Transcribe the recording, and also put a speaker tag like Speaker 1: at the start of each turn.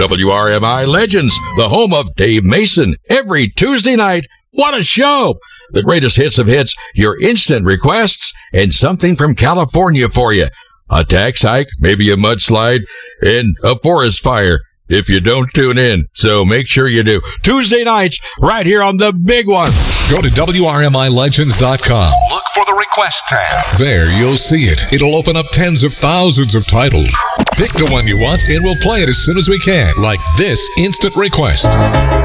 Speaker 1: WRMI Legends, the home of Dave Mason, every Tuesday night. What a show! The greatest hits of hits, your instant requests, and something from California for you. A tax hike, maybe a mudslide, and a forest fire if you don't tune in. So make sure you do. Tuesday nights, right here on the big one.
Speaker 2: Go to WRMILegends.com.
Speaker 3: Look for the request tab.
Speaker 2: There, you'll see it. It'll open up tens of thousands of titles. Pick the one you want, and we'll play it as soon as we can, like this instant request.